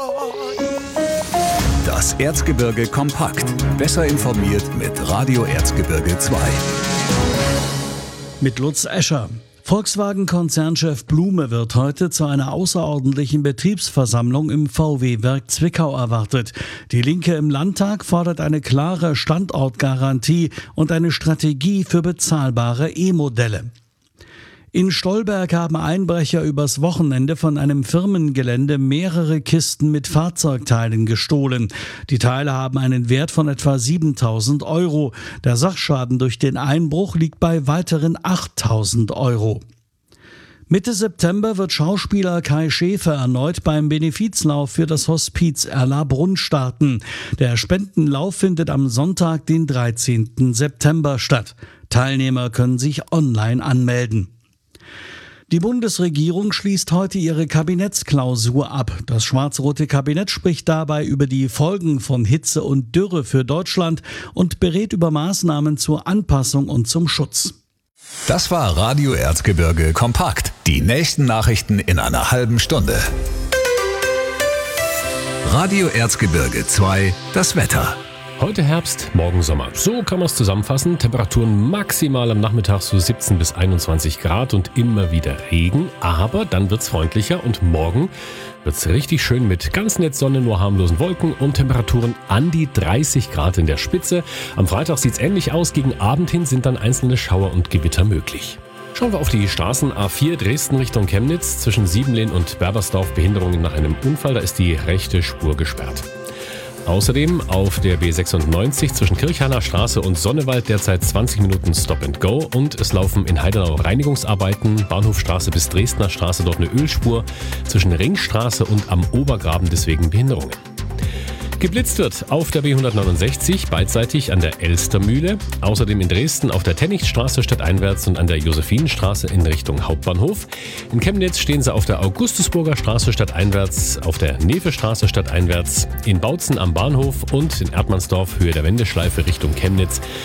Das Erzgebirge kompakt. Besser informiert mit Radio Erzgebirge 2. Mit Lutz Escher. Volkswagen-Konzernchef Blume wird heute zu einer außerordentlichen Betriebsversammlung im VW-Werk Zwickau erwartet. Die Linke im Landtag fordert eine klare Standortgarantie und eine Strategie für bezahlbare E-Modelle. In Stolberg haben Einbrecher übers Wochenende von einem Firmengelände mehrere Kisten mit Fahrzeugteilen gestohlen. Die Teile haben einen Wert von etwa 7.000 Euro. Der Sachschaden durch den Einbruch liegt bei weiteren 8.000 Euro. Mitte September wird Schauspieler Kai Schäfer erneut beim Benefizlauf für das Hospiz Erlabrunn starten. Der Spendenlauf findet am Sonntag, den 13. September statt. Teilnehmer können sich online anmelden. Die Bundesregierung schließt heute ihre Kabinettsklausur ab. Das schwarz-rote Kabinett spricht dabei über die Folgen von Hitze und Dürre für Deutschland und berät über Maßnahmen zur Anpassung und zum Schutz. Das war Radio Erzgebirge kompakt. Die nächsten Nachrichten in einer halben Stunde. Radio Erzgebirge 2, das Wetter. Heute Herbst, morgen Sommer. So kann man es zusammenfassen. Temperaturen maximal am Nachmittag so 17 bis 21 Grad und immer wieder Regen. Aber dann wird's freundlicher und morgen wird's richtig schön mit ganz nett Sonne, nur harmlosen Wolken und Temperaturen an die 30 Grad in der Spitze. Am Freitag sieht's ähnlich aus. Gegen Abend hin sind dann einzelne Schauer und Gewitter möglich. Schauen wir auf die Straßen. A4 Dresden Richtung Chemnitz. Zwischen Siebenlehn und Berbersdorf Behinderungen nach einem Unfall. Da ist die rechte Spur gesperrt. Außerdem auf der B96 zwischen Kirchhainer Straße und Sonnewald derzeit 20 Minuten Stop and Go und es laufen in Heidenau Reinigungsarbeiten, Bahnhofstraße bis Dresdner Straße dort eine Ölspur, zwischen Ringstraße und am Obergraben deswegen Behinderungen. Geblitzt wird auf der B169 beidseitig an der Elstermühle, außerdem in Dresden auf der Tennichstraße stadteinwärts und an der Josephinenstraße in Richtung Hauptbahnhof. In Chemnitz stehen sie auf der Augustusburger Straße stadteinwärts, auf der Nevestraße stadteinwärts, in Bautzen am Bahnhof und in Erdmannsdorf Höhe der Wendeschleife Richtung Chemnitz